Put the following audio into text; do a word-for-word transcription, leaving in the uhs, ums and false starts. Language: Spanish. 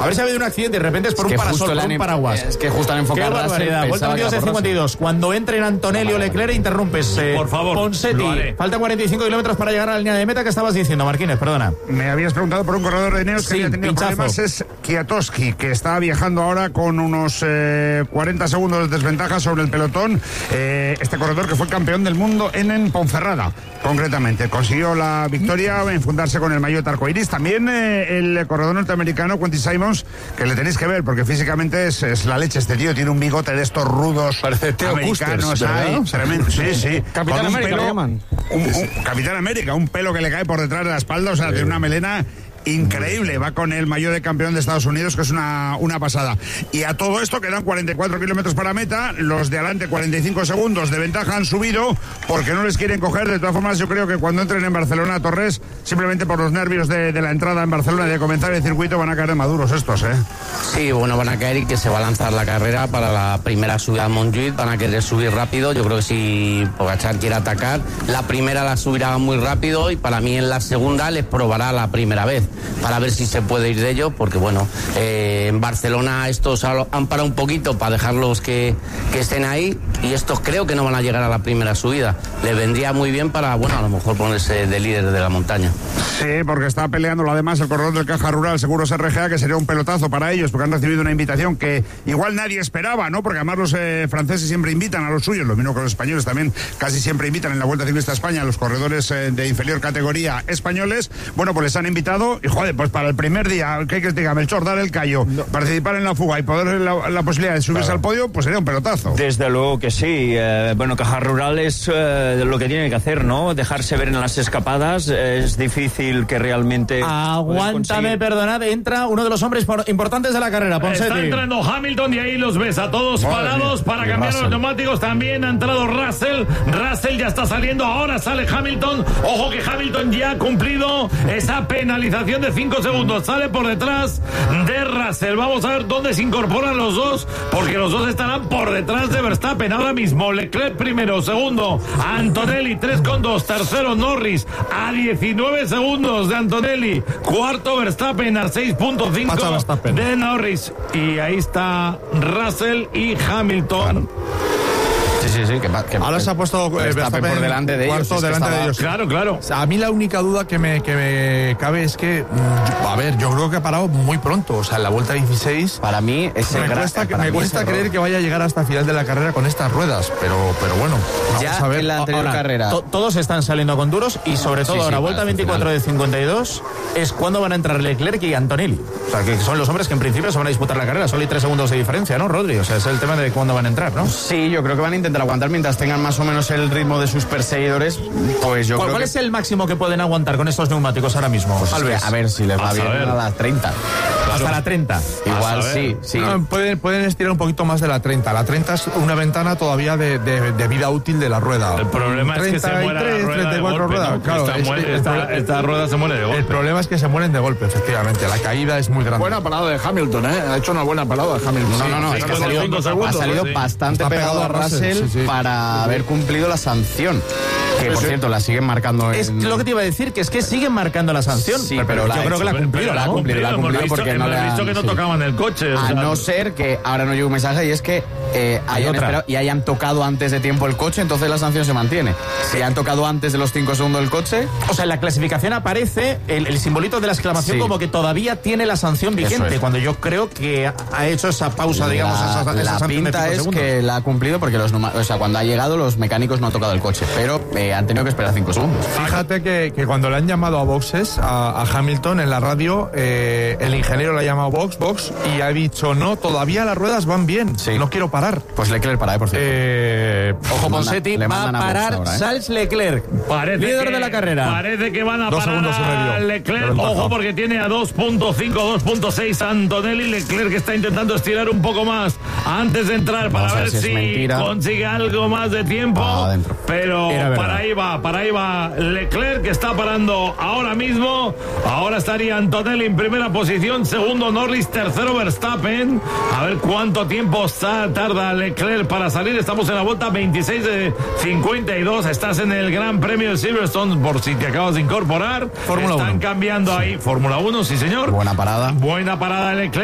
A ver si ha habido un accidente, de repente es por es un parasol, por un en, paraguas. Es que justo han enfocado. Qué barbaridad. Vuelta veintidós de cincuenta y dos. Cuando entren Antonelli o Leclerc, interrumpes. Eh, por favor. Ponseti. Faltan cuarenta y cinco kilómetros para llegar a la línea de meta. ¿Qué estabas diciendo, Marquínez? Perdona. Me habías preguntado por un corredor de Ineos que sí, había tenido pinchazo. problemas. Es Kwiatkowski, que está viajando ahora con unos eh, cuarenta segundos de desventaja sobre el pelotón. Eh, este corredor que fue campeón del mundo en, en Ponferrada, concretamente. Consiguió la victoria en fundarse con el maillot arcoiris. También eh, el corredor norteamericano, Quentin Simons, que le tenéis que ver, porque físicamente es, es la leche este tío. Tiene un bigote de estos rudos. Parece Theo americanos. Custers, Ay, tremendo. Sí, sí. Capitán América pelo, lo llaman. Un, un, Capitán América, un pelo que le cae por detrás de la espalda, o sea, tiene una melena increíble. Va con el maillot de campeón de Estados Unidos, que es una, una pasada. Y a todo esto quedan cuarenta y cuatro kilómetros para meta. Los de adelante cuarenta y cinco segundos de ventaja han subido porque no les quieren coger. De todas formas, yo creo que cuando entren en Barcelona, Torres, simplemente por los nervios de, de la entrada en Barcelona y de comenzar el circuito, van a caer de maduros estos, ¿eh? Sí, bueno, van a caer y que se va a lanzar la carrera para la primera subida a Montjuïc. Van a querer subir rápido. Yo creo que si Pogačar quiere atacar, la primera la subirá muy rápido y para mí en la segunda les probará la primera vez, para ver si se puede ir de ello, porque bueno, eh, en Barcelona estos han parado un poquito para dejarlos que, que estén ahí, y estos creo que no van a llegar a la primera subida. Les vendría muy bien para, bueno, a lo mejor ponerse de líder de la montaña. Sí, porque está peleándolo además el corredor del Caja Rural, Seguros R G A, que sería un pelotazo para ellos, porque han recibido una invitación que igual nadie esperaba, ¿no? Porque además los eh, franceses siempre invitan a los suyos, lo mismo que los españoles también casi siempre invitan en la Vuelta Ciclista a España a los corredores eh, de inferior categoría españoles. Bueno, pues les han invitado y joder, pues para el primer día, ¿qué que diga Melchor? Dar el callo, no. Participar en la fuga y poder la, la posibilidad de subirse claro. al podio, pues sería un pelotazo. Desde luego que sí. Eh, bueno, Caja Rural es eh, lo que tiene que hacer, ¿no? Dejarse ver en las escapadas. Es difícil que realmente... Aguántame, perdonad, entra uno de los hombres por, importantes de la carrera, Ponseti. Está entrando Hamilton y ahí los ves a todos Madre parados mía. para y cambiar Russell. los neumáticos. También ha entrado Russell. Russell ya está saliendo. Ahora sale Hamilton. Ojo que Hamilton ya ha cumplido esa penalización de cinco segundos. Sale por detrás de Russell. Vamos a ver dónde se incorporan los dos, porque los dos estarán por detrás de Verstappen ahora mismo. Leclerc primero, segundo Antonelli tres coma dos, tercero Norris a diecinueve segundos de Antonelli, cuarto Verstappen a seis coma cinco de Norris, y ahí está Russell y Hamilton. Claro. Sí, sí, sí. Que, que, Ahora se ha puesto eh, Verstappen por delante de ellos. Cuarto delante estaba... de ellos. Claro, claro. O sea, a mí la única duda que me, que me cabe es que, mmm, a ver, yo creo que ha parado muy pronto. O sea, en la vuelta dieciséis. Para mí, ese me gra... cuesta, para me mí cuesta creer que vaya a llegar hasta el final de la carrera con estas ruedas. Pero, pero bueno, vamos ya a ver. En la anterior ahora, carrera. To- todos están saliendo con duros y, sobre todo, sí, sí, ahora, vuelta veinticuatro de cincuenta y dos es cuando van a entrar Leclerc y Antonelli. O sea, que son los hombres que en principio se van a disputar la carrera. Solo hay tres segundos de diferencia, ¿no, Rodri? O sea, es el tema de cuándo van a entrar, ¿no? Sí, yo creo que van a intentar aguantar mientras tengan más o menos el ritmo de sus perseguidores. Pues yo ¿Cuál, creo ¿cuál que... es el máximo que pueden aguantar con estos neumáticos ahora mismo? Pues es que, a ver si les va bien a las treinta. Claro. Hasta la treinta. Igual sí, sí. No, pueden, pueden estirar un poquito más de la treinta. La treinta es una ventana todavía de, de, de vida útil de la rueda. El problema es que se muera la rueda treinta y cuatro de golpe, ruedas. ¿no? Claro, esta, es, muere, esta, el, esta rueda se muere de golpe. El problema es que se mueren de golpe, efectivamente. La caída es muy grande. Buena parada de Hamilton, ¿eh? Ha hecho una buena parada de Hamilton. No, no, no. Sí, es que ha salido, segundos, ha salido sí. bastante Está pegado a Russell, sí, sí. para haber cumplido la sanción. Que, por cierto, la siguen marcando en... Es lo que te iba a decir, que es que siguen marcando la sanción. Sí, pero, pero yo la creo hecho, que la ha cumplido, pero la ha ¿no? cumplido, la ha cumplido hemos porque visto, no le hemos han... visto que no sí. tocaban el coche. A o sea, no ser que ahora no llegue un mensaje y es que eh, hayan esperado y hayan tocado antes de tiempo el coche, entonces la sanción se mantiene. Si han tocado antes de los cinco segundos del coche... O sea, en la clasificación aparece el, el simbolito de la exclamación, sí, como que todavía tiene la sanción vigente, es. Cuando yo creo que ha hecho esa pausa, la, digamos, esa, esa la sanción pinta de es segundos. Que la ha cumplido porque los o sea, cuando ha llegado los mecánicos no han tocado el coche, pero eh, han tenido que esperar cinco segundos. Fíjate que, que cuando le han llamado a boxes a, a Hamilton en la radio, eh, el ingeniero le ha llamado box, box, y ha dicho, no, todavía las ruedas van bien, sí, no quiero parar. Pues Leclerc para, eh, por cierto. Eh, ojo, Ponseti, va a parar ahora, ¿eh? Charles Leclerc, parece líder que, de la carrera. Parece que van a dos parar a y Leclerc, ojo, porque tiene a dos punto cinco, dos punto seis Antonelli. Leclerc que está intentando estirar un poco más antes de entrar para ver, ver si, si consigue algo más de tiempo, ah, pero para ahí va, para ahí va Leclerc, que está parando ahora mismo. Ahora estaría Antonelli en primera posición, segundo Norris, tercero Verstappen. A ver cuánto tiempo tarda Leclerc para salir. Estamos en la vuelta veintiséis de cincuenta y dos. Estás en el Gran Premio de Silverstone, por si te acabas de incorporar. Fórmula Están uno. cambiando ahí. Fórmula uno, sí señor. Buena parada. Buena parada de Leclerc.